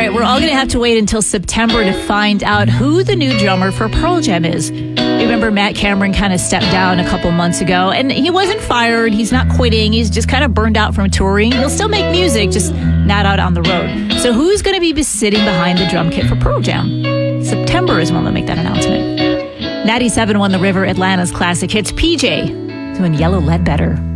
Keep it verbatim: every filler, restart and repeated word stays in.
right, we're all going to have to wait until September to find out who the new drummer for Pearl Jam is. Remember, Matt Cameron kind of stepped down a couple months ago, and he wasn't fired. He's not quitting. He's just kind of burned out from touring. He'll still make music, just not out on the road. So who's going to be sitting behind the drum kit for Pearl Jam? September is when they'll make that announcement. ninety-seven won The River, Atlanta's classic hits. P J doing Yellow Ledbetter.